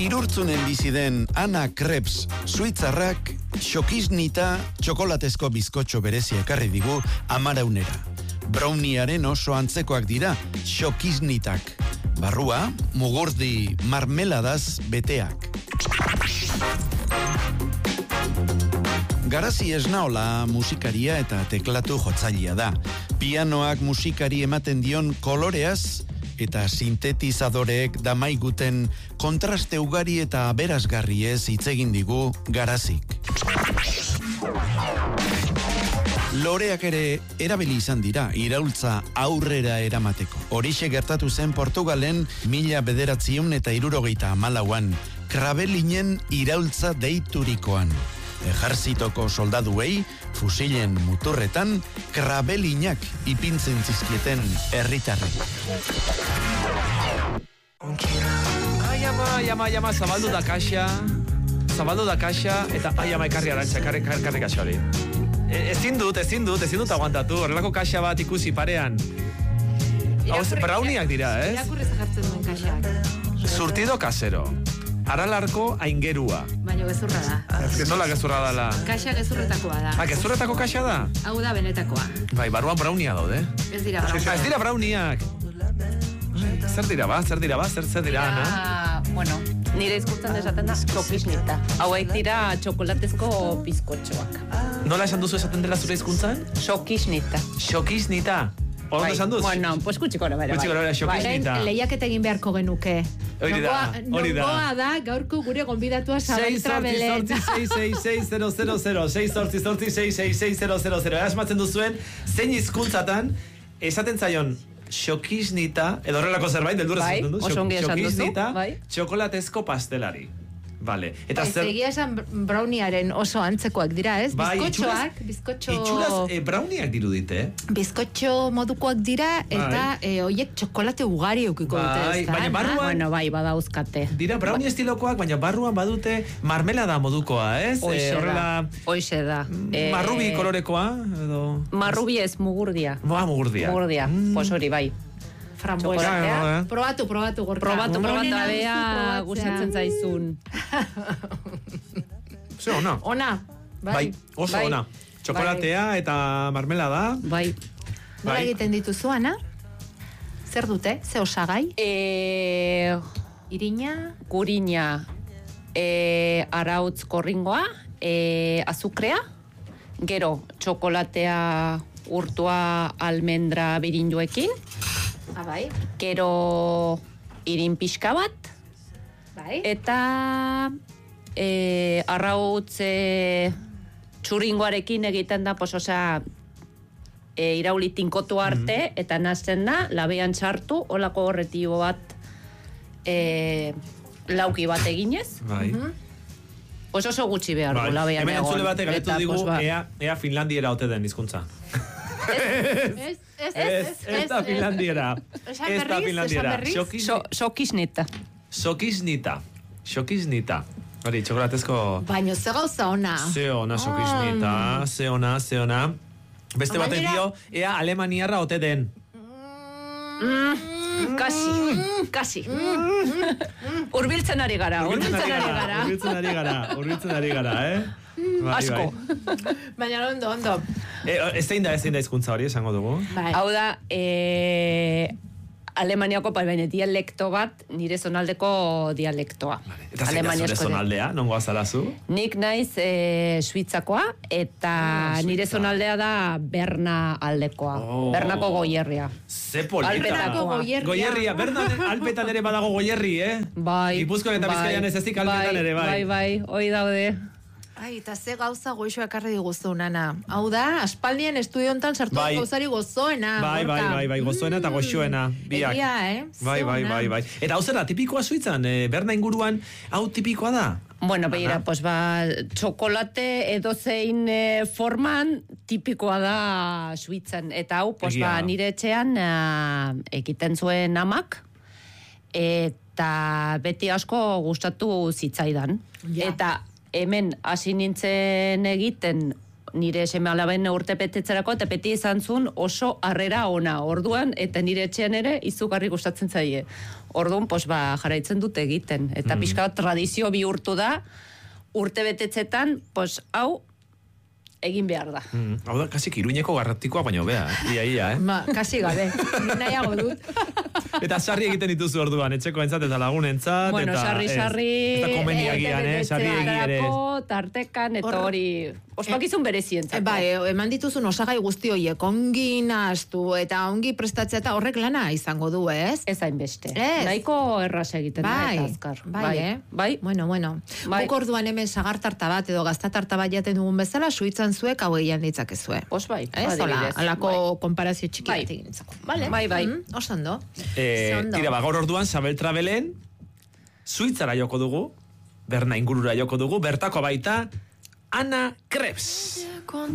Irurtzunen bizi den Ana Krebs suitzarrak xokisnita txokolatezko bizkotxo berezia ekarri digu amaraunera. Browniearen oso antzekoak dira xokisnitak. Barrua, mugurdi marmeladaz beteak. Garazi Esnaola musikaria eta teklatu jotzailea da. Pianoak musikari ematen dion koloreaz eta sintetizadoreek damaiguten kontraste ugari eta aberasgarriez hitz egin digu Garazik. Loreak ere erabili izan dira iraultza aurrera eramateko. Horixe gertatu zen Portugalen 1974an, Krabelinen iraultza deiturikoan. Ejerzitoko soldaduei, fusilen muturretan, krabelinak ipintzen zizkieten herritarrek. Ama, zabaldu da kaxa, eta ama ekarri arantxa, ekarri kaxa hori. Ezin dut aguantatu, horrelako kaxa bat ikusi parean. Browniak dira, ez? Irakurri zahartzen duen kaxak. Surtido kasero. Aralarko aingerua. Baina gezurra da. Nola gezurra dala? Kaxa gezurretakoa da. Gezurretako kaxa da? Hau da benetakoa. Bai, barruan brownia daude. Ez dira browniak. Ez dira browniak. Zer dira, Ana? Bueno, nire izkuntzan esaten da xokisnita. Hauek dira txokolatezko bizkotxoak. Nola esan duzu esaten dela zure izkuntzan? Xokisnita. Ondo esan duz? Bueno, pues kutsiko hori. Xokisnita. Lehiaketa egin beharko genuke. Hori da. Nongoa da, gaurko gure gonbidatua Zabaltra Belen. 6-6-6-0-0-0. Asmatzen duzuen, zein hizkuntzatan esaten zaion xokisnita, edo horrelako zerbait, beldurra zaten du? Xokisnita, txokolatezko pastelari. Vale. Eta egia esan browniaren oso antzekoak dira, ez? Bizkotxoak, itxuraz browniak dirudite, bizkotxo modukoak dira, eta oiek txokolate ugari eukiko dute, ez da? Baina barruan... Bueno, dauzkate. Dira brownie estilokoak, baina barruan badute marmelada modukoa, ez? Hoixe da. Marrubi kolorekoa, edo... Marrubi ez, mugurdia. Mugurdia. Pues hori bai. Frambuesa. Probatu, gorka. Probatu, abea gustatzen zaizun. Ze ona. Ona. Bai, oso ona. Txokolatea eta marmelada. Bai. Nola egiten dituzu, Ana? Zer dute? Ze osagai? Irina? Gurina. Arautz korringoa. Azukrea. Gero, txokolatea urtua almendra birinduekin. Bai. Gero irin pixka bat. Bai. Eta arrautz txuringoarekin egiten da, pues, irauli tinkotu arte, eta nazten da, labean txartu, olako horretibo bat lauki bat eginez. Bai. Pues oso gutxi behar du, labean egon. Hemen entzule batek galetu digu, ea Finlandiera ote den hizkuntza. Ez da Finlandiera. Xokisnita. Hori, txokolatezko... Baina ze gauza ona. Ze ona xokisnita, ze ona. Beste batek dio, ea Alemaniarra ote den. Kasi. Urbiltzen ari gara. Asko. Baina ondo. Zein da hizkuntza hori, esango dugu? Hau da, Alemaniako baina dialekto bat, nire zonaldeko dialektoa. Eta zein da zure zonaldea, nongo azalazu? Nik naiz Suitzakoa, eta nire zonaldea da Berna aldekoa. Bernako Goierria. Ze polita. Alpetako Goierria. Bernan alpetan ere badago Goierri, Bai. Gipuzkoan eta Bizkaian ez ezik alpetan ere, bai. Bai, hoi daude. Ai, eta ze gauza goixo ekarri diguzu, Nana. Hau da, aspaldien estudiontan sartu gauzari gozoena. Bai, gozoena eta goxoena. Biak. Egia, Bai. Eta hau zera, tipikoa Suitzan, Berna inguruan, hau tipikoa da? Bueno, begira, pues txokolate edozein forman tipikoa da Suitzan. Eta hau, pues nire etxean egiten zuen amak, eta beti asko gustatu zitzaidan. Eta hemen hasi nintzen egiten nire seme alaben urte betetzerako, eta beti izan zuen oso harrera ona. Orduan, eta nire etxean ere izugarri gustatzen zaie. Orduan, jarraitzen dute egiten. Eta pixka tradizio bihurtu da, urte betetzetan, hau, egin behar da. Hau da, kasik Iruñeko garratikoa baino bea, ia. Kasi gabe, nahiago dut. Eta sarri egiten dituzu orduan, etxeko entzat eta lagunentzat. Bueno, sarri. Eta komeniagian, sarri egi ere. Tartekan, eta hori, ospakizun berezientzako. Eman dituzun osagai guzti horiek, ongi nahaztu eta ongi prestatzea eta horrek lana izango du, ez? Ez hainbeste. Nahiko erraz egiten da, eta azkar. Bai. Bueno. Guk orduan hemen sagartarta bat edo gaztatarta bat jaten dugun bezala, suitzan zuek hau egian ditzakezue. Bai. Alako konparazio txiki bat egin ditzako. Bai. Osando. Tira, gaur orduan, Sabel Travelen, Suitzara joko dugu, Berna ingurura joko dugu, bertako baita, Ana Krebs.